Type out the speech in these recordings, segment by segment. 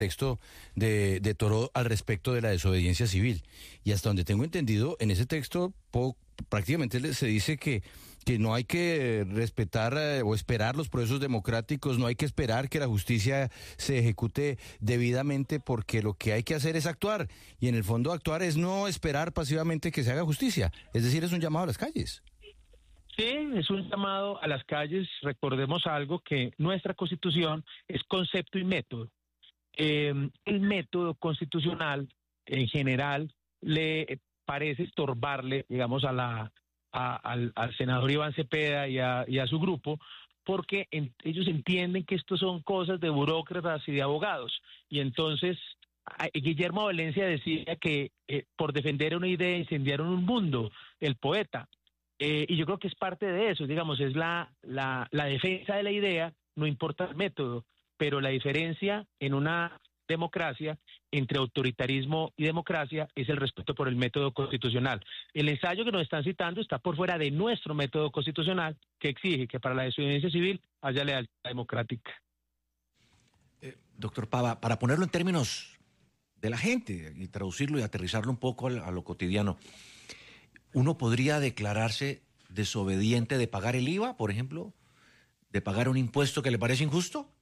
texto de Toro al respecto de la desobediencia civil. Y hasta donde tengo entendido, en ese texto prácticamente se dice que no hay que respetar o esperar los procesos democráticos, no hay que esperar que la justicia se ejecute debidamente, porque lo que hay que hacer es actuar. Y en el fondo actuar es no esperar pasivamente que se haga justicia. Es decir, es un llamado a las calles. Sí, es un llamado a las calles. Recordemos algo, que nuestra Constitución es concepto y método. El método constitucional en general le parece estorbarle, digamos, al senador Iván Cepeda y a su grupo, porque ellos entienden que esto son cosas de burócratas y de abogados. Y entonces Guillermo Valencia decía que por defender una idea incendiaron un mundo, el poeta. Y yo creo que es parte de eso, digamos, es la defensa de la idea, no importa el método, pero la diferencia en una democracia entre autoritarismo y democracia es el respeto por el método constitucional. El ensayo que nos están citando está por fuera de nuestro método constitucional, que exige que para la desobediencia civil haya lealtad democrática. Doctor Pava, para ponerlo en términos de la gente y traducirlo y aterrizarlo un poco a lo cotidiano, ¿uno podría declararse desobediente de pagar el IVA, por ejemplo? ¿De pagar un impuesto que le parece injusto?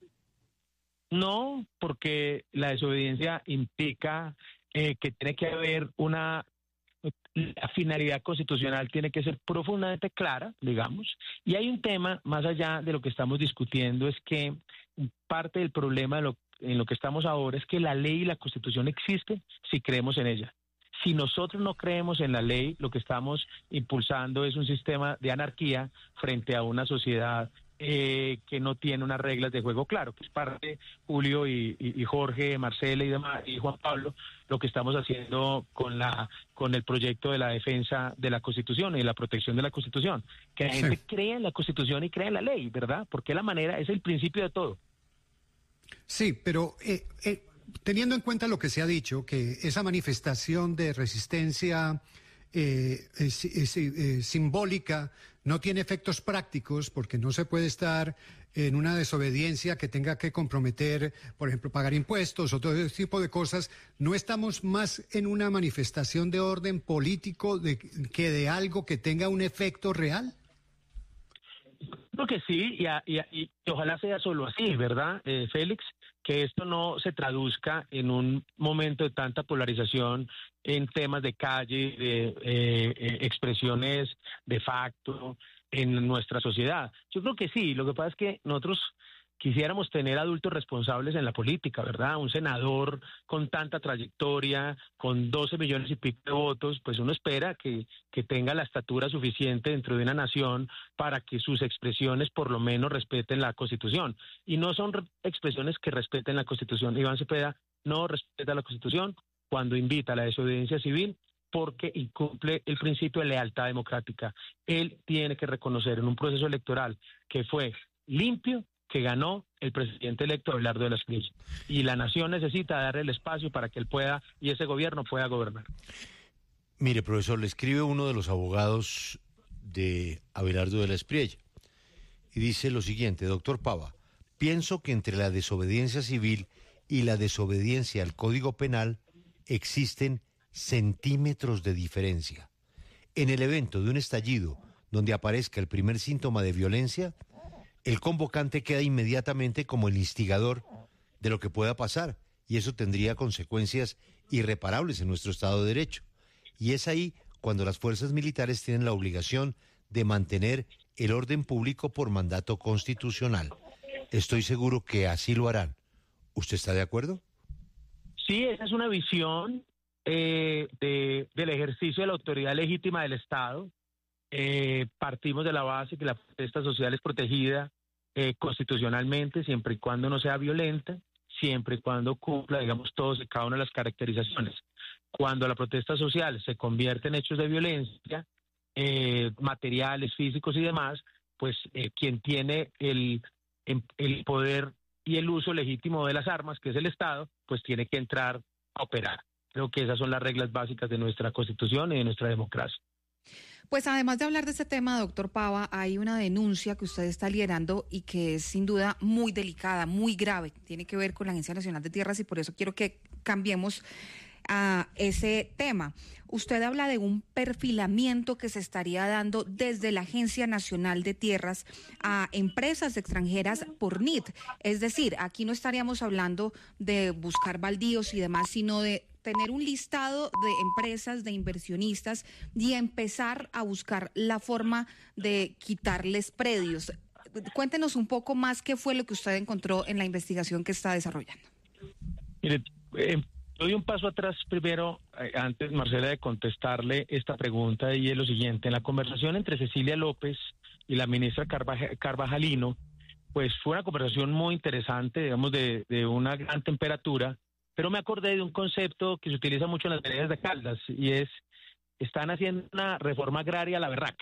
No, porque la desobediencia implica que tiene que haber la finalidad constitucional tiene que ser profundamente clara, digamos, y hay un tema más allá de lo que estamos discutiendo, es que parte del problema en lo que estamos ahora es que la ley y la Constitución existen si creemos en ella. Si nosotros no creemos en la ley, lo que estamos impulsando es un sistema de anarquía frente a una sociedad que no tiene unas reglas de juego claro, que es parte Julio y Jorge, Marcela y demás, y Juan Pablo, lo que estamos haciendo con el proyecto de la defensa de la Constitución y la protección de la Constitución, que la gente crea en la Constitución y crea en la ley, ¿verdad? Porque la manera es el principio de todo. Sí, pero teniendo en cuenta lo que se ha dicho, que esa manifestación de resistencia simbólica no tiene efectos prácticos, porque no se puede estar en una desobediencia que tenga que comprometer, por ejemplo, pagar impuestos o todo ese tipo de cosas. ¿No estamos más en una manifestación de orden político que de algo que tenga un efecto real? Creo que sí, y ojalá sea solo así, ¿verdad, Félix? Que esto no se traduzca en un momento de tanta polarización en temas de calle, de expresiones de facto en nuestra sociedad. Yo creo que sí, lo que pasa es que nosotros quisiéramos tener adultos responsables en la política, ¿verdad? Un senador con tanta trayectoria, con 12 millones y pico de votos, pues uno espera que tenga la estatura suficiente dentro de una nación para que sus expresiones por lo menos respeten la Constitución. Y no son expresiones que respeten la Constitución. Iván Cepeda no respeta la Constitución cuando invita a la desobediencia civil, porque incumple el principio de lealtad democrática. Él tiene que reconocer en un proceso electoral que fue limpio, que ganó el presidente electo Abelardo de la Espriella. Y la nación necesita darle el espacio para que él pueda, y ese gobierno pueda gobernar. Mire, profesor, le escribe uno de los abogados de Abelardo de la Espriella y dice lo siguiente: doctor Pava, pienso que entre la desobediencia civil y la desobediencia al Código Penal existen centímetros de diferencia. En el evento de un estallido donde aparezca el primer síntoma de violencia, el convocante queda inmediatamente como el instigador de lo que pueda pasar, y eso tendría consecuencias irreparables en nuestro Estado de Derecho. Y es ahí cuando las fuerzas militares tienen la obligación de mantener el orden público por mandato constitucional. Estoy seguro que así lo harán. ¿Usted está de acuerdo? Sí, esa es una visión del ejercicio de la autoridad legítima del Estado. Partimos de la base que la protesta social es protegida constitucionalmente, siempre y cuando no sea violenta, siempre y cuando cumpla, digamos, todos y cada una de las caracterizaciones. Cuando la protesta social se convierte en hechos de violencia, materiales, físicos y demás, pues quien tiene el poder y el uso legítimo de las armas, que es el Estado, pues tiene que entrar a operar. Creo que esas son las reglas básicas de nuestra Constitución y de nuestra democracia. Pues además de hablar de este tema, doctor Pava, hay una denuncia que usted está liderando y que es sin duda muy delicada, muy grave. Tiene que ver con la Agencia Nacional de Tierras y por eso quiero que cambiemos a ese tema. Usted habla de un perfilamiento que se estaría dando desde la Agencia Nacional de Tierras a empresas extranjeras por NIT. Es decir, aquí no estaríamos hablando de buscar baldíos y demás, sino de tener un listado de empresas, de inversionistas y empezar a buscar la forma de quitarles predios. Cuéntenos un poco más qué fue lo que usted encontró en la investigación que está desarrollando. Mire, doy un paso atrás primero, antes, Marcela, de contestarle esta pregunta, y es lo siguiente. En la conversación entre Cecilia López y la ministra Carvajalino, pues fue una conversación muy interesante, digamos, de una gran temperatura, pero me acordé de un concepto que se utiliza mucho en las veredas de Caldas, y es, están haciendo una reforma agraria a la berraca,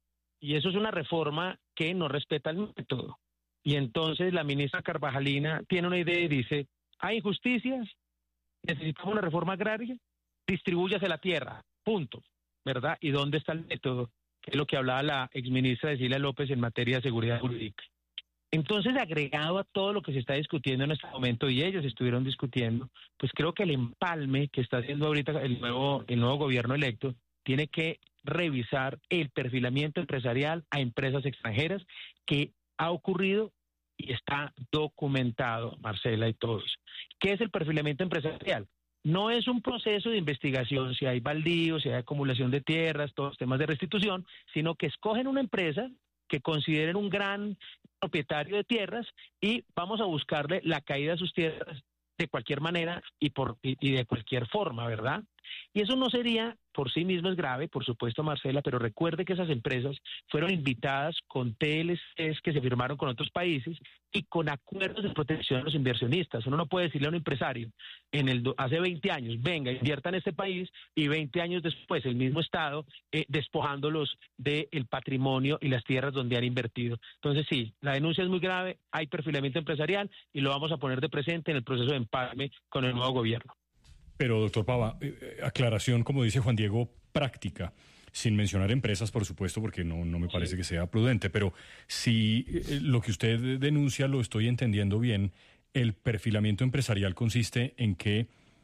y eso es una reforma que no respeta el método. Y entonces la ministra Carvajalina tiene una idea y dice, hay injusticias, necesitamos una reforma agraria, distribúyase la tierra, punto, ¿verdad? ¿Y dónde está el método? Que es lo que hablaba la exministra Cecilia López en materia de seguridad jurídica. Entonces, agregado a todo lo que se está discutiendo en este momento, y ellos estuvieron discutiendo, pues creo que el empalme que está haciendo ahorita el nuevo gobierno electo tiene que revisar el perfilamiento empresarial a empresas extranjeras que ha ocurrido y está documentado, Marcela y todos. ¿Qué es el perfilamiento empresarial? No es un proceso de investigación si hay baldíos, si hay acumulación de tierras, todos los temas de restitución, sino que escogen una empresa que consideren un gran propietario de tierras y vamos a buscarle la caída de sus tierras de cualquier manera y de cualquier forma, ¿verdad? Y eso no sería, por sí mismo es grave, por supuesto, Marcela, pero recuerde que esas empresas fueron invitadas con TLCs que se firmaron con otros países y con acuerdos de protección de los inversionistas. Uno no puede decirle a un empresario hace 20 años, venga, invierta en este país, y 20 años después el mismo Estado despojándolos del patrimonio y las tierras donde han invertido. Entonces sí, la denuncia es muy grave, hay perfilamiento empresarial y lo vamos a poner de presente en el proceso de empalme con el nuevo gobierno. Pero, doctor Pava, aclaración, como dice Juan Diego, práctica, sin mencionar empresas, por supuesto, porque no me parece que sea prudente, pero si lo que usted denuncia lo estoy entendiendo bien, el perfilamiento empresarial consiste en que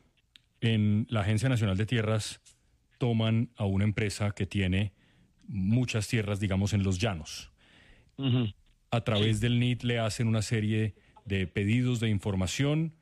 en la Agencia Nacional de Tierras toman a una empresa que tiene muchas tierras, digamos, en los llanos. Uh-huh. A través del NIT le hacen una serie de pedidos de información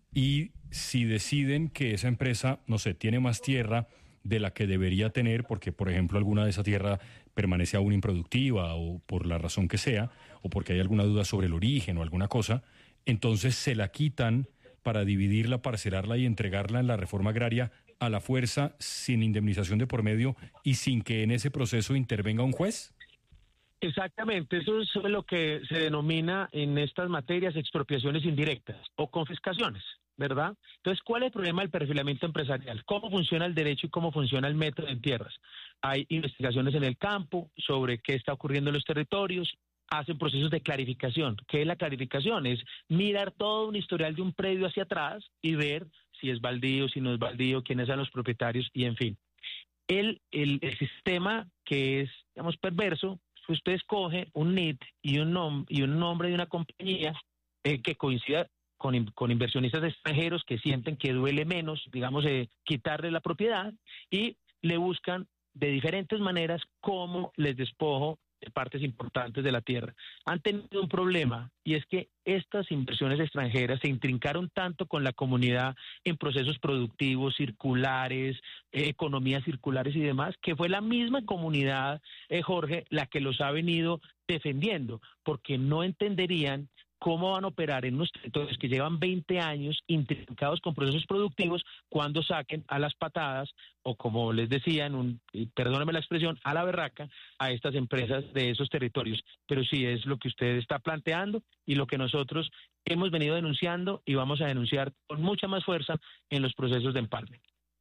y si deciden que esa empresa, no sé, tiene más tierra de la que debería tener, porque, por ejemplo, alguna de esa tierra permanece aún improductiva o por la razón que sea, o porque hay alguna duda sobre el origen o alguna cosa, entonces se la quitan para dividirla, parcelarla y entregarla en la reforma agraria a la fuerza, sin indemnización de por medio y sin que en ese proceso intervenga un juez. Exactamente, eso es lo que se denomina en estas materias expropiaciones indirectas o confiscaciones, ¿verdad? Entonces, ¿cuál es el problema del perfilamiento empresarial? ¿Cómo funciona el derecho y cómo funciona el método en tierras? Hay investigaciones en el campo sobre qué está ocurriendo en los territorios, hacen procesos de clarificación. ¿Qué es la clarificación? Es mirar todo un historial de un predio hacia atrás y ver si es baldío, si no es baldío, quiénes son los propietarios y en fin. El sistema que es, digamos, perverso, usted escoge un NIT y un nombre de una compañía que coincida con inversionistas extranjeros que sienten que duele menos, digamos, quitarle la propiedad, y le buscan de diferentes maneras cómo les despojo de partes importantes de la tierra. Han tenido un problema, y es que estas inversiones extranjeras se intrincaron tanto con la comunidad en procesos productivos, circulares, economías circulares y demás, que fue la misma comunidad, Jorge, la que los ha venido defendiendo, porque no entenderían cómo van a operar en unos territorios que llevan 20 años intrincados con procesos productivos cuando saquen a las patadas, o como les decía, perdónenme la expresión, a la berraca, a estas empresas de esos territorios. Pero sí es lo que usted está planteando y lo que nosotros hemos venido denunciando y vamos a denunciar con mucha más fuerza en los procesos de empalme.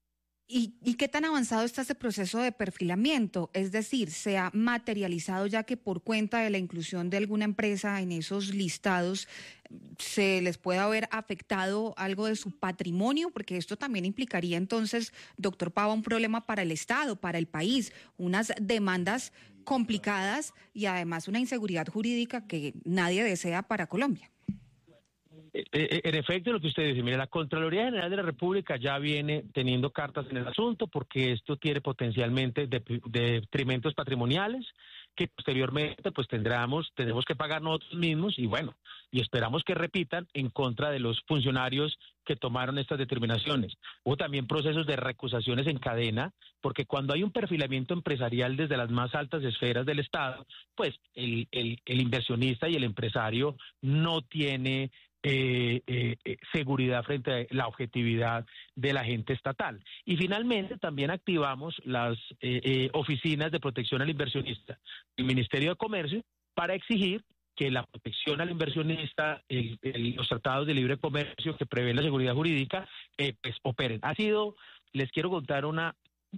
¿Y qué tan avanzado está ese proceso de perfilamiento? Es decir, ¿se ha materializado ya que por cuenta de la inclusión de alguna empresa en esos listados se les puede haber afectado algo de su patrimonio? Porque esto también implicaría entonces, doctor Pava, un problema para el Estado, para el país, unas demandas complicadas y además una inseguridad jurídica que nadie desea para Colombia. En efecto, lo que usted dice, mire, la Contraloría General de la República ya viene teniendo cartas en el asunto porque esto tiene potencialmente detrimentos patrimoniales que posteriormente pues tenemos que pagar nosotros mismos y bueno, y esperamos que repitan en contra de los funcionarios que tomaron estas determinaciones. Hubo también procesos de recusaciones en cadena, porque cuando hay un perfilamiento empresarial desde las más altas esferas del Estado, pues el inversionista y el empresario no tiene seguridad frente a la objetividad del agente estatal. Y finalmente también activamos las oficinas de protección al inversionista, el Ministerio de Comercio, para exigir que la protección al inversionista, los tratados de libre comercio que prevén la seguridad jurídica, pues operen. Les quiero contar unas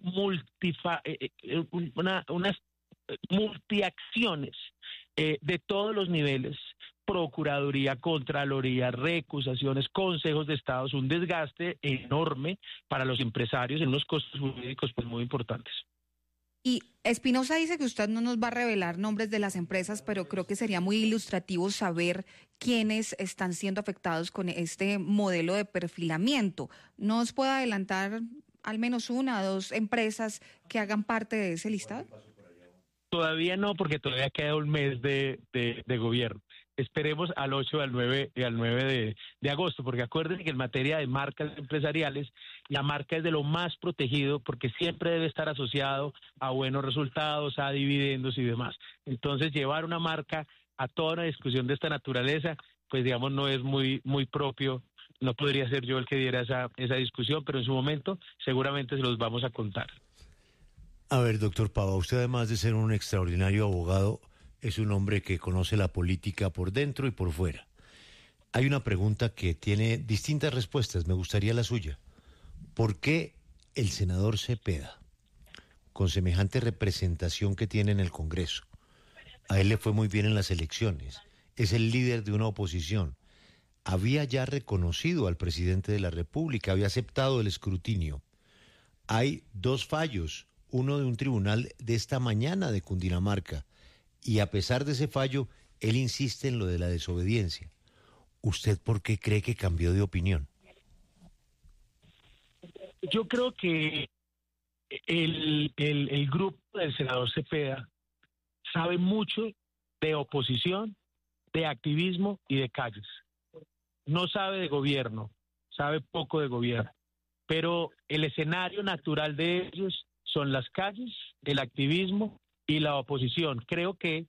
multiacciones de todos los niveles: Procuraduría, Contraloría, recusaciones, consejos de Estado, un desgaste enorme para los empresarios en unos costos jurídicos pues muy importantes. Y Espinosa dice que usted no nos va a revelar nombres de las empresas, pero creo que sería muy ilustrativo saber quiénes están siendo afectados con este modelo de perfilamiento. ¿Nos puede adelantar al menos una o dos empresas que hagan parte de ese listado? Todavía no, porque todavía queda un mes de gobierno. Esperemos al 8 al 9 de agosto, porque acuérdense que en materia de marcas empresariales, la marca es de lo más protegido porque siempre debe estar asociado a buenos resultados, a dividendos y demás. Entonces, llevar una marca a toda una discusión de esta naturaleza, pues digamos, no es muy propio. No podría ser yo el que diera esa discusión, pero en su momento seguramente se los vamos a contar. A ver, doctor Pava, usted además de ser un extraordinario abogado, es un hombre que conoce la política por dentro y por fuera. Hay una pregunta que tiene distintas respuestas, me gustaría la suya. ¿Por qué el senador Cepeda, con semejante representación que tiene en el Congreso, a él le fue muy bien en las elecciones, es el líder de una oposición, había ya reconocido al presidente de la República, había aceptado el escrutinio? Hay dos fallos, uno de un tribunal de esta mañana de Cundinamarca, y a pesar de ese fallo, él insiste en lo de la desobediencia. ¿Usted por qué cree que cambió de opinión? Yo creo que el grupo del senador Cepeda sabe mucho de oposición, de activismo y de calles. No sabe de gobierno, sabe poco de gobierno, pero el escenario natural de ellos son las calles, el activismo y la oposición. Creo que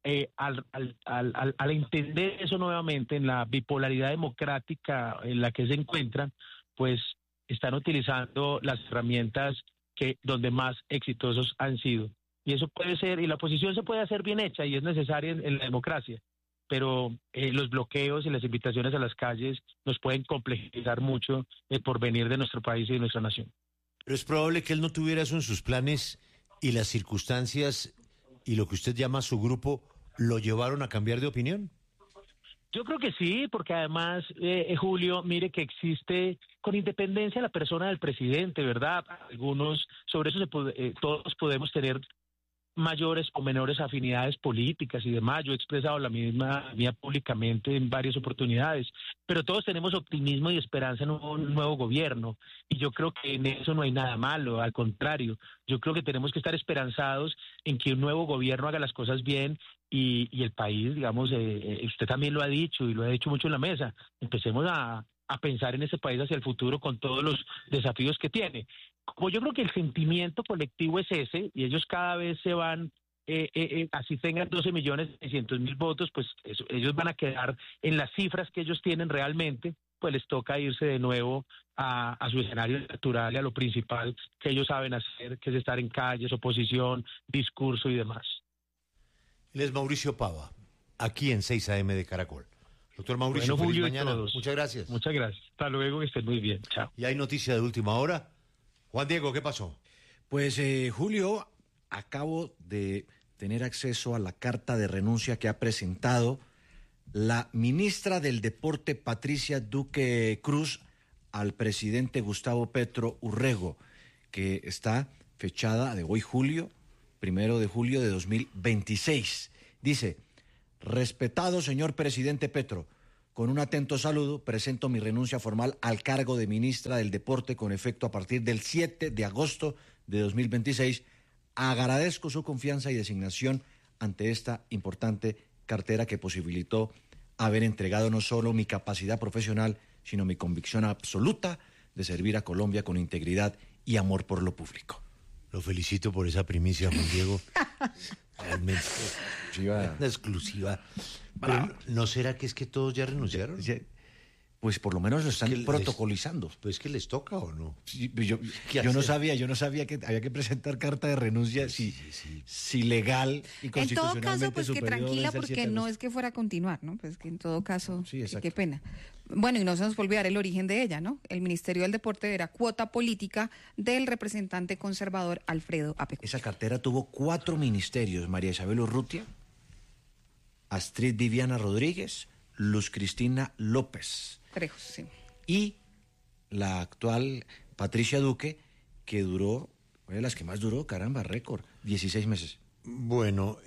al entender eso nuevamente en la bipolaridad democrática en la que se encuentran, pues están utilizando las herramientas donde más exitosos han sido. Y eso puede ser, y la oposición se puede hacer bien hecha y es necesaria en la democracia, pero los bloqueos y las invitaciones a las calles nos pueden complejizar mucho el porvenir de nuestro país y de nuestra nación. Pero es probable que él no tuviera eso en sus planes y las circunstancias y lo que usted llama su grupo lo llevaron a cambiar de opinión. Yo creo que sí, porque además, Julio, mire que existe, con independencia de la persona del presidente, ¿verdad? Algunos, sobre eso todos podemos tener mayores o menores afinidades políticas y demás. Yo he expresado la misma mía públicamente en varias oportunidades, pero todos tenemos optimismo y esperanza en un nuevo gobierno, y yo creo que en eso no hay nada malo, al contrario, yo creo que tenemos que estar esperanzados en que un nuevo gobierno haga las cosas bien y el país, digamos, usted también lo ha dicho y lo ha dicho mucho en la mesa, empecemos a pensar en ese país hacia el futuro con todos los desafíos que tiene. Como yo creo que el sentimiento colectivo es ese, y ellos cada vez se van, así tengan 12.600.000 votos, pues ellos van a quedar en las cifras que ellos tienen realmente, pues les toca irse de nuevo a su escenario natural y a lo principal que ellos saben hacer, que es estar en calles, oposición, discurso y demás. Él es Mauricio Pava, aquí en 6 AM de Caracol. Doctor Mauricio, bueno, Julio, feliz mañana. Todos. Muchas gracias. Muchas gracias. Hasta luego, que estén muy bien. Chao. Y hay noticia de última hora. Juan Diego, ¿qué pasó? Pues Julio, acabo de tener acceso a la carta de renuncia que ha presentado la ministra del Deporte, Patricia Duque Cruz, al presidente Gustavo Petro Urrego, que está fechada de hoy, julio, 1 de julio de 2026. Dice: respetado señor presidente Petro, con un atento saludo, presento mi renuncia formal al cargo de ministra del Deporte con efecto a partir del 7 de agosto de 2026. Agradezco su confianza y designación ante esta importante cartera que posibilitó haber entregado no solo mi capacidad profesional, sino mi convicción absoluta de servir a Colombia con integridad y amor por lo público. Lo felicito por esa primicia, Juan Diego. Realmente. Una exclusiva. Pero, ¿no será que es que todos ya renunciaron? Pues por lo menos lo están protocolizando. Pues que les toca o no. Sí, yo no sabía que había que presentar carta de renuncia si legal y constitucionalmente. En todo caso, pues que tranquila, porque no es es que fuera a continuar, ¿no? Pues que en todo caso, sí, qué pena. Bueno, y no se nos puede olvidar el origen de ella, ¿no? El Ministerio del Deporte era cuota política del representante conservador Alfredo Apecutia. Esa cartera tuvo 4 ministerios: María Isabel Urrutia, Astrid Viviana Rodríguez, Luz Cristina López. Trejos, sí. Y la actual Patricia Duque, que duró, fue de las que más duró, caramba, récord, 16 meses. Bueno,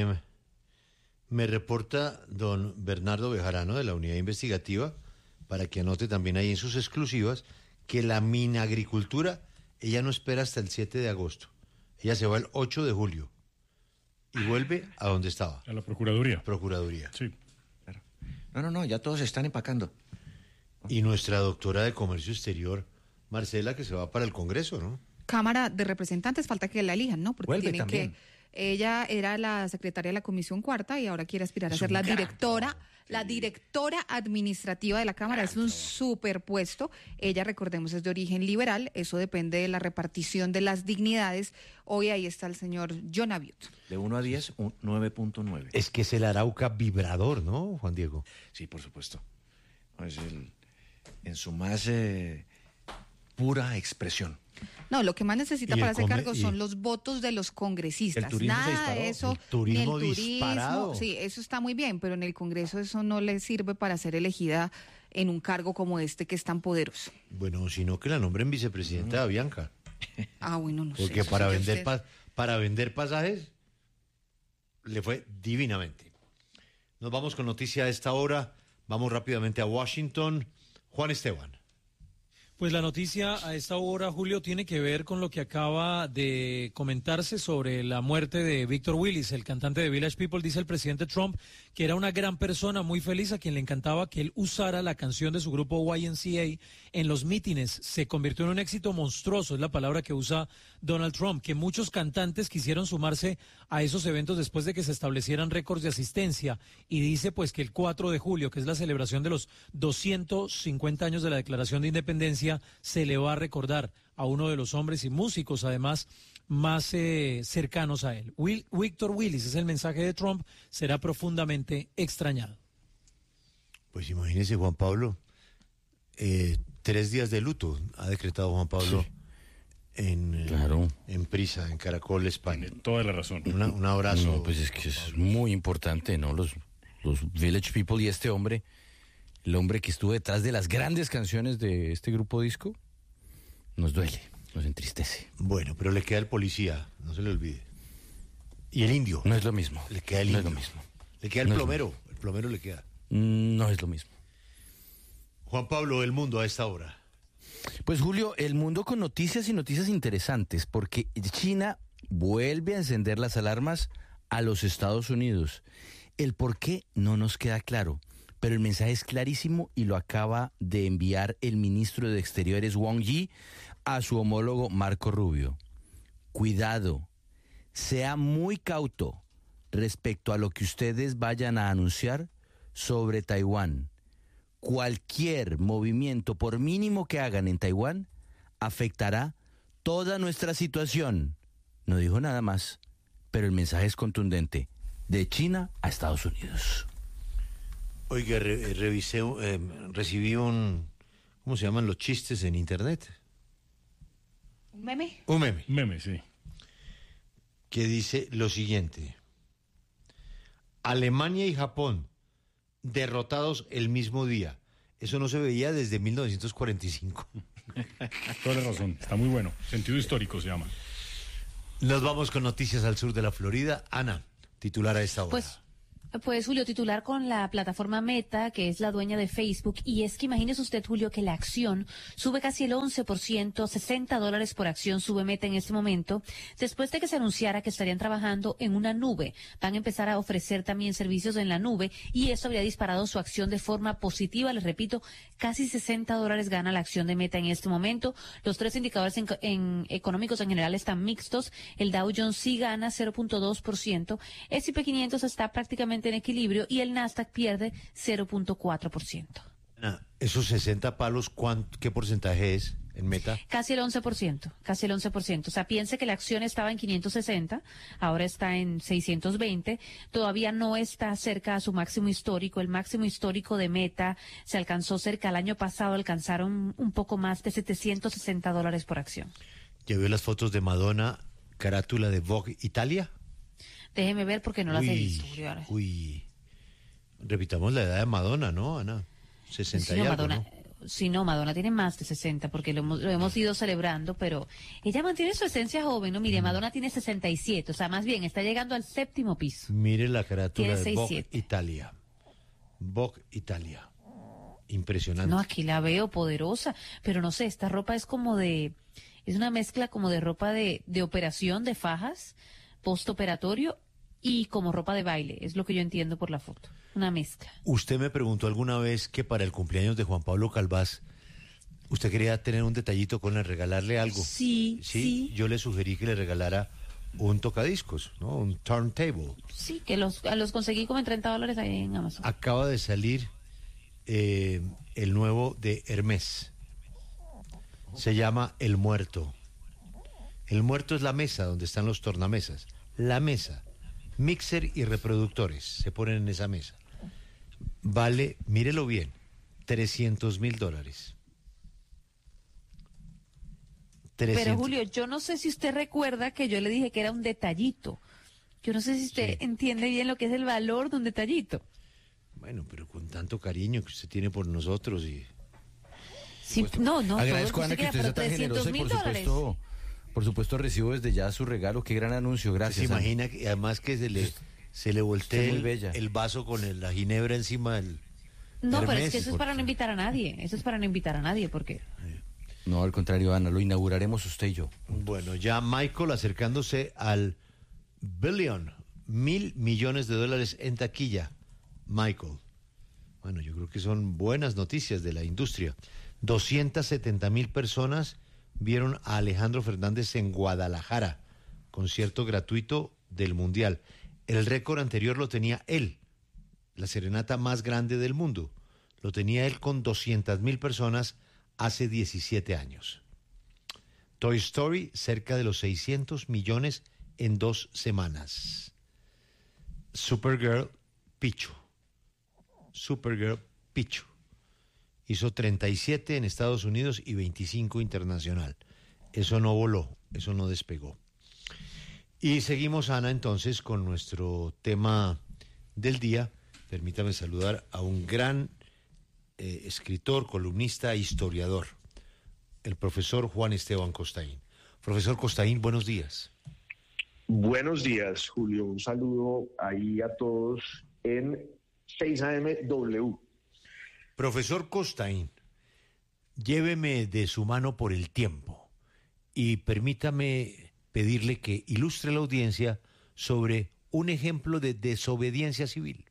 me reporta don Bernardo Bejarano de la Unidad Investigativa, para que anote también ahí en sus exclusivas, que la minagricultura, ella no espera hasta el 7 de agosto. Ella se va el 8 de julio y vuelve a donde estaba. A la Procuraduría. Procuraduría. Sí. Claro. No, ya todos están empacando. Y nuestra doctora de Comercio Exterior, Marcela, que se va para el Congreso, ¿no? Cámara de Representantes, falta que la elijan, ¿no? Porque vuelve tienen también. Ella era la secretaria de la Comisión Cuarta y ahora quiere aspirar a ser la directora. La directora administrativa de la Cámara. Es un superpuesto. Ella, recordemos, es de origen liberal. Eso depende de la repartición de las dignidades. Hoy ahí está el señor John Abiut. De 1 a 10, un 9.9. Es que es el Arauca vibrador, ¿no, Juan Diego? Sí, por supuesto. Es en su más pura expresión. No, lo que más necesita para ese cargo son los votos de los congresistas. El turismo Nada de eso. El turismo ni el turismo. disparado. Sí, eso está muy bien, pero en el Congreso eso no le sirve para ser elegida en un cargo como este que es tan poderoso. Bueno, sino que la nombren vicepresidenta de Avianca. Ah, bueno, no sé. Porque eso para sí que vender usted- para vender pasajes le fue divinamente. Nos vamos con noticia a esta hora. Vamos rápidamente a Washington. Juan Esteban. Pues la noticia a esta hora, Julio, tiene que ver con lo que acaba de comentarse sobre la muerte de Victor Willis, el cantante de Village People. Dice el presidente Trump que era una gran persona, muy feliz, a quien le encantaba que él usara la canción de su grupo YMCA en los mítines. Se convirtió en un éxito monstruoso, es la palabra que usa Donald Trump, que muchos cantantes quisieron sumarse a esos eventos después de que se establecieran récords de asistencia. Y dice pues que el 4 de julio, que es la celebración de los 250 años de la Declaración de Independencia, se le va a recordar a uno de los hombres y músicos, además, más cercanos a él. Victor Willis, es el mensaje de Trump, será profundamente extrañado. Pues imagínese, Juan Pablo, 3 días de luto ha decretado Juan Pablo en Prisa, en Caracol, España. Tiene toda la razón. Un abrazo. No, pues es que es muy importante, ¿no? Los Village People y este hombre, el hombre que estuvo detrás de las grandes canciones de este grupo disco, nos duele, nos entristece. Bueno, pero le queda el policía, no se le olvide. Y el indio. No es lo mismo. Le queda el no indio. es lo mismo. Le queda el No es plomero. El plomero le queda. No es lo mismo. Juan Pablo, el mundo a esta hora. Pues Julio, el mundo con noticias y noticias interesantes, porque China vuelve a encender las alarmas a los Estados Unidos. El por qué no nos queda claro, pero el mensaje es clarísimo y lo acaba de enviar el ministro de Exteriores Wang Yi a su homólogo Marco Rubio. Cuidado, sea muy cauto respecto a lo que ustedes vayan a anunciar sobre Taiwán. Cualquier movimiento, por mínimo que hagan en Taiwán, afectará toda nuestra situación. No dijo nada más, pero el mensaje es contundente, de China a Estados Unidos. Oiga, recibí un... ¿Cómo se llaman los chistes en Internet? ¿Un meme? Un meme. Meme, sí. Que dice lo siguiente. Alemania y Japón derrotados el mismo día. Eso no se veía desde 1945. Toda la razón. Está muy bueno. Sentido histórico se llama. Nos vamos con noticias al sur de la Florida. Ana, titular a esta hora. Pues Julio, titular con la plataforma Meta, que es la dueña de Facebook, y es que imagínese usted, Julio, que la acción sube casi el 11%, $60 por acción sube Meta en este momento, después de que se anunciara que estarían trabajando en una nube. Van a empezar a ofrecer también servicios en la nube, y eso habría disparado su acción de forma positiva. Les repito, casi $60 gana la acción de Meta en este momento. Los tres indicadores económicos en general están mixtos. El Dow Jones sí gana 0.2%, S&P 500 está prácticamente en equilibrio y el Nasdaq pierde 0.4%. Esos 60 palos, ¿qué porcentaje es en Meta? Casi el 11%, casi el 11%. O sea, piense que la acción estaba en 560, ahora está en 620, todavía no está cerca a su máximo histórico. El máximo histórico de Meta se alcanzó cerca el año pasado, alcanzaron un poco más de $760 por acción. ¿Ya vio las fotos de Madonna, carátula de Vogue Italia? Déjeme ver porque no las he visto. Repitamos la edad de Madonna, ¿no, Ana? 60 sí, y algo, Madonna, ¿no? Sí, no, Madonna tiene más de 60 porque lo hemos ido celebrando, pero ella mantiene su esencia joven, ¿no? Mire, Madonna tiene 67, o sea, más bien está llegando al 7º piso. Mire la carátula de Vogue 67. Italia. Vogue Italia. Impresionante. No, aquí la veo poderosa, pero no sé, esta ropa es es una mezcla como de ropa de operación, de fajas, postoperatorio y como ropa de baile, es lo que yo entiendo por la foto, una mezcla. Usted me preguntó alguna vez que para el cumpleaños de Juan Pablo Calvás, usted quería tener un detallito con él, regalarle algo. Sí. Yo le sugerí que le regalara un tocadiscos, ¿no? Un turntable. Sí, que los conseguí como en $30 ahí en Amazon. Acaba de salir el nuevo de Hermès. Se llama El Muerto. El Muerto es la mesa donde están los tornamesas. La mesa. Mixer y reproductores se ponen en esa mesa. Vale, mírelo bien, $300,000. Pero Julio, yo no sé si usted recuerda que yo le dije que era un detallito. Yo no sé si usted entiende bien lo que es el valor de un detallito. Bueno, pero con tanto cariño que usted tiene por nosotros y... Sí, no, agradezco, Ana, que usted sea tan generosa y por supuesto recibo desde ya su regalo. Qué gran anuncio, gracias. Se imagina que además que se le voltee el vaso con la ginebra encima del... No, Hermès, pero es que eso es para no invitar a nadie. Eso es para no invitar a nadie, porque... No, al contrario, Ana, lo inauguraremos usted y yo. Bueno, ya Michael acercándose al billion, $1,000 millones en taquilla. Michael. Bueno, yo creo que son buenas noticias de la industria. 270,000 personas vieron a Alejandro Fernández en Guadalajara, concierto gratuito del Mundial. El récord anterior lo tenía él, la serenata más grande del mundo. Lo tenía él con 200,000 personas hace 17 años. Toy Story, cerca de los 600 millones en 2 semanas. Supergirl, Pichu. Hizo 37 en Estados Unidos y 25 internacional. Eso no voló, eso no despegó. Y seguimos, Ana, entonces, con nuestro tema del día. Permítame saludar a un gran escritor, columnista e historiador, el profesor Juan Esteban Costaín. Profesor Costaín, buenos días. Buenos días, Julio. Un saludo ahí a todos en 6AMW. Profesor Costaín, lléveme de su mano por el tiempo y permítame pedirle que ilustre a la audiencia sobre un ejemplo de desobediencia civil.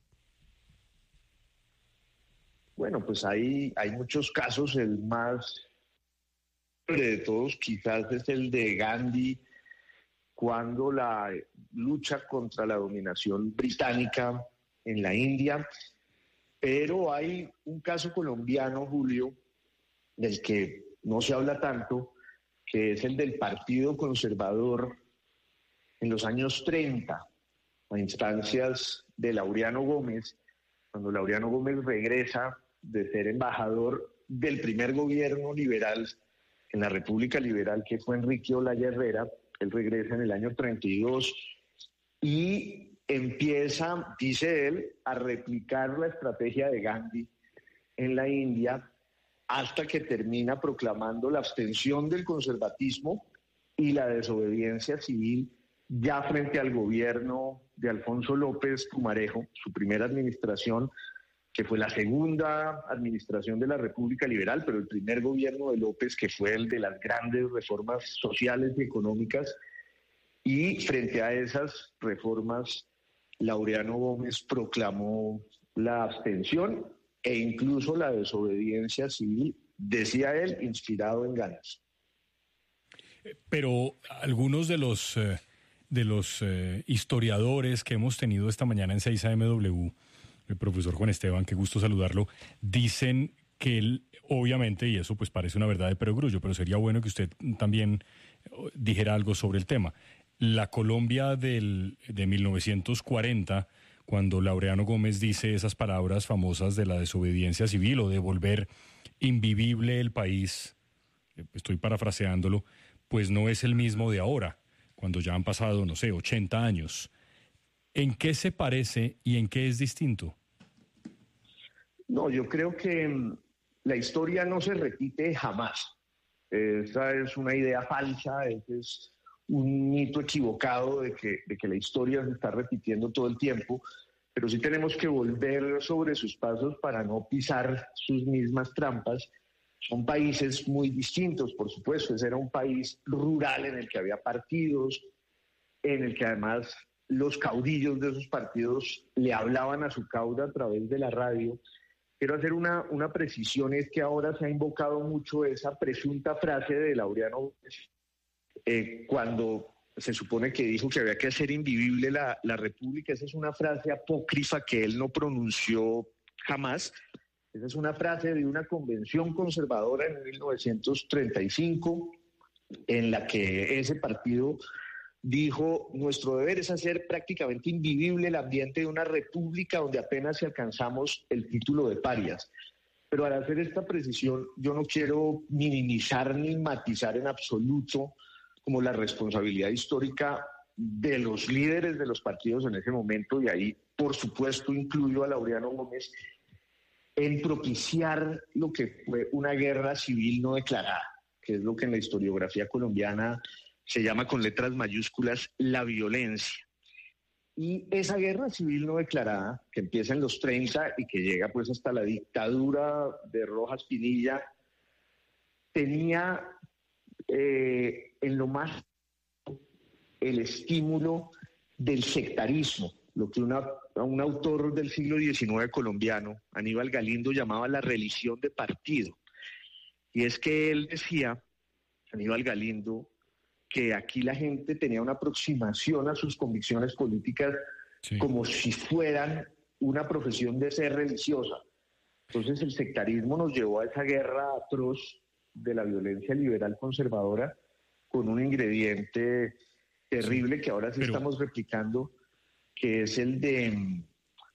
Bueno, pues hay muchos casos. El más de todos quizás es el de Gandhi, cuando la lucha contra la dominación británica en la India. Pero hay un caso colombiano, Julio, del que no se habla tanto, que es el del Partido Conservador en los años 30, a instancias de Laureano Gómez, cuando Laureano Gómez regresa de ser embajador del primer gobierno liberal en la República Liberal, que fue Enrique Olaya Herrera. Él regresa en el año 32 y empieza, dice él, a replicar la estrategia de Gandhi en la India hasta que termina proclamando la abstención del conservatismo y la desobediencia civil ya frente al gobierno de Alfonso López Pumarejo, su primera administración, que fue la segunda administración de la República Liberal, pero el primer gobierno de López, que fue el de las grandes reformas sociales y económicas. Y frente a esas reformas, Laureano Gómez proclamó la abstención e incluso la desobediencia civil, decía él, inspirado en Gandhi. Pero algunos de los historiadores que hemos tenido esta mañana en 6AMW, el profesor Juan Esteban, qué gusto saludarlo, dicen que él, obviamente, y eso pues parece una verdad de perogrullo, pero sería bueno que usted también dijera algo sobre el tema. La Colombia de 1940, cuando Laureano Gómez dice esas palabras famosas de la desobediencia civil o de volver invivible el país, estoy parafraseándolo, pues no es el mismo de ahora, cuando ya han pasado, no sé, 80 años. ¿En qué se parece y en qué es distinto? No, yo creo que la historia no se repite jamás. Esa es una idea falsa, ese es un mito equivocado de que la historia se está repitiendo todo el tiempo, pero sí tenemos que volver sobre sus pasos para no pisar sus mismas trampas. Son países muy distintos, por supuesto. Ese era un país rural en el que había partidos, en el que además los caudillos de esos partidos le hablaban a su cauda a través de la radio. Quiero hacer una precisión, es que ahora se ha invocado mucho esa presunta frase de Laureano Gómez, cuando se supone que dijo que había que hacer invivible la República. Esa es una frase apócrifa que él no pronunció jamás. Esa es una frase de una convención conservadora en 1935, en la que ese partido dijo: nuestro deber es hacer prácticamente invivible el ambiente de una república donde apenas si alcanzamos el título de parias. Pero al hacer esta precisión, yo no quiero minimizar ni matizar en absoluto como la responsabilidad histórica de los líderes de los partidos en ese momento, y ahí, por supuesto, incluyo a Laureano Gómez, en propiciar lo que fue una guerra civil no declarada, que es lo que en la historiografía colombiana se llama con letras mayúsculas la violencia. Y esa guerra civil no declarada, que empieza en los 30 y que llega pues hasta la dictadura de Rojas Pinilla, tenía en lo más el estímulo del sectarismo, lo que un autor del siglo XIX colombiano, Aníbal Galindo, llamaba la religión de partido. Y es que él decía, Aníbal Galindo, que aquí la gente tenía una aproximación a sus convicciones políticas como si fueran una profesión de ser religiosa. Entonces el sectarismo nos llevó a esa guerra atroz de la violencia liberal conservadora, con un ingrediente terrible que ahora sí estamos replicando, que es el de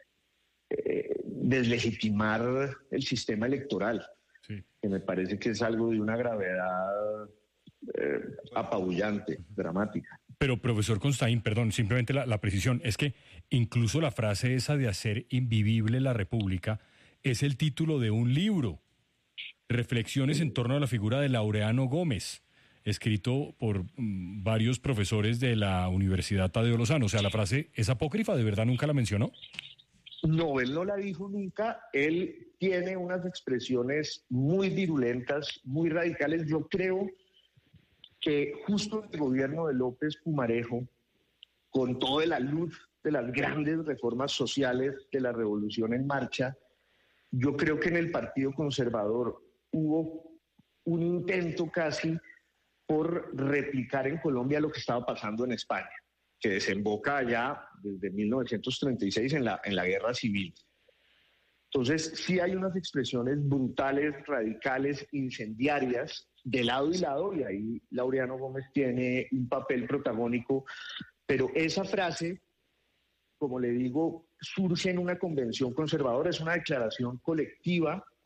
deslegitimar el sistema electoral, que me parece que es algo de una gravedad apabullante, dramática. Pero, profesor Constaín, perdón, simplemente la precisión, es que incluso la frase esa de hacer invivible la República es el título de un libro, Reflexiones en torno a la figura de Laureano Gómez, escrito por varios profesores de la Universidad Tadeo Lozano. O sea, la frase es apócrifa, ¿de verdad nunca la mencionó? No, él no la dijo nunca. Él tiene unas expresiones muy virulentas, muy radicales. Yo creo que justo el gobierno de López Pumarejo, con toda la luz de las grandes reformas sociales de la Revolución en marcha, yo creo que en el Partido Conservador hubo un intento casi por replicar en Colombia lo que estaba pasando en España, que desemboca allá desde 1936 en la guerra civil. Entonces, sí hay unas expresiones brutales, radicales, incendiarias, de lado y lado, y ahí Laureano Gómez tiene un papel protagónico, pero esa frase, como le digo, surge en una convención conservadora, es una declaración colectiva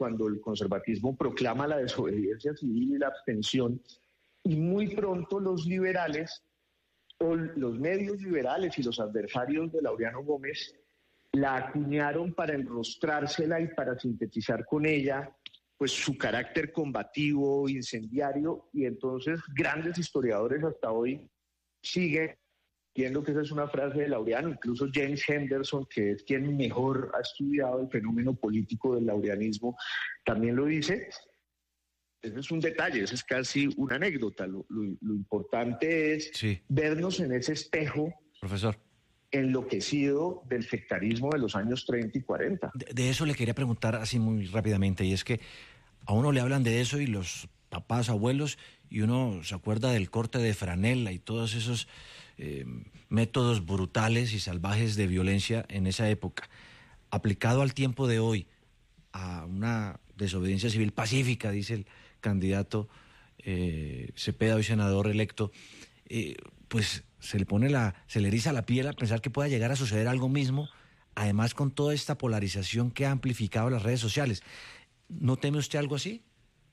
cuando el conservatismo proclama la desobediencia civil y la abstención, y muy pronto los liberales, o los medios liberales y los adversarios de Laureano Gómez, la acuñaron para enrostrársela y para sintetizar con ella pues su carácter combativo, incendiario, y entonces grandes historiadores hasta hoy siguen viendo que esa es una frase de Laureano. Incluso James Henderson, que es quien mejor ha estudiado el fenómeno político del laureanismo, también lo dice. Ese es un detalle, ese es casi una anécdota. Lo importante es vernos en ese espejo, profesor, enloquecido del sectarismo de los años 30 y 40. De eso le quería preguntar así muy rápidamente, y es que a uno le hablan de eso y los papás, abuelos, y uno se acuerda del corte de franela y todos esos métodos brutales y salvajes de violencia en esa época. Aplicado al tiempo de hoy, a una desobediencia civil pacífica, dice el candidato Cepeda, hoy senador electo, pues se le eriza la piel a pensar que pueda llegar a suceder algo mismo, además con toda esta polarización que ha amplificado las redes sociales. ¿No teme usted algo así?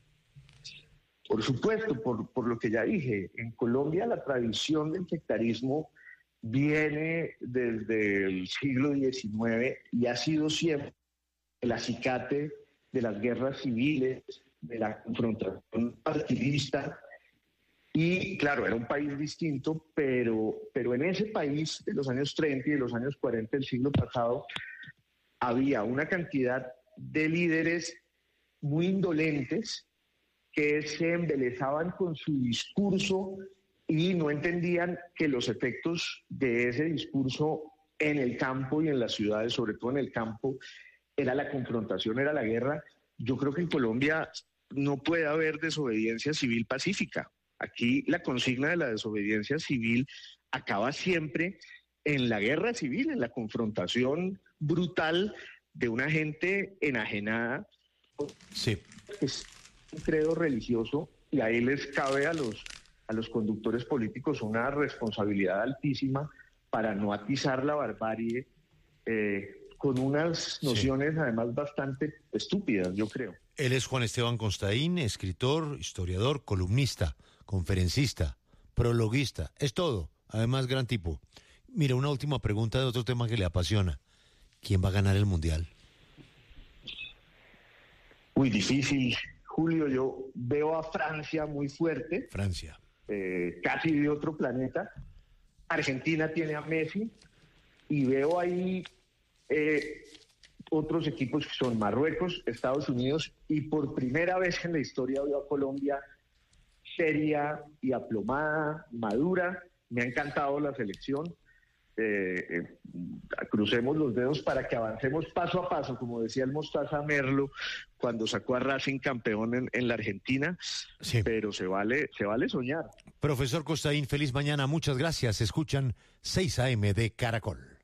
Por supuesto, por lo que ya dije, en Colombia la tradición del sectarismo viene desde el siglo XIX y ha sido siempre el acicate de las guerras civiles, de la confrontación partidista. Y claro, era un país distinto, pero en ese país de los años 30 y de los años 40 del siglo pasado había una cantidad de líderes muy indolentes que se embelezaban con su discurso y no entendían que los efectos de ese discurso en el campo y en las ciudades, sobre todo en el campo, era la confrontación, era la guerra. Yo creo que en Colombia no puede haber desobediencia civil pacífica. Aquí la consigna de la desobediencia civil acaba siempre en la guerra civil, en la confrontación brutal de una gente enajenada. Sí. Es un credo religioso y ahí les cabe a los conductores políticos una responsabilidad altísima para no atizar la barbarie con unas nociones además bastante estúpidas, yo creo. Él es Juan Esteban Constaín, escritor, historiador, columnista, conferencista, prologuista, es todo, además gran tipo. Mira, una última pregunta de otro tema que le apasiona. ¿Quién va a ganar el Mundial? Muy difícil, Julio. Yo veo a Francia muy fuerte. Francia. Casi de otro planeta. Argentina tiene a Messi. Y veo ahí otros equipos que son Marruecos, Estados Unidos. Y por primera vez en la historia veo a Colombia seria y aplomada, madura. Me ha encantado la selección. Crucemos los dedos para que avancemos paso a paso, como decía el Mostaza Merlo cuando sacó a Racing campeón en la Argentina. Sí. Pero se vale soñar. Profesor Constaín, feliz mañana, muchas gracias. Escuchan 6 AM de Caracol.